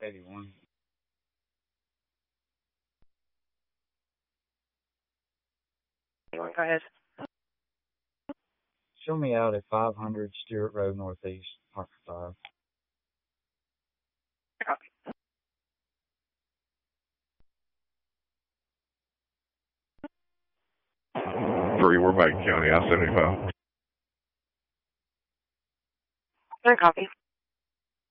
81. Go ahead. Show me out at 500 Stewart Road Northeast, Hartford 5. Copy. 3, we're back in County I-75. Copy.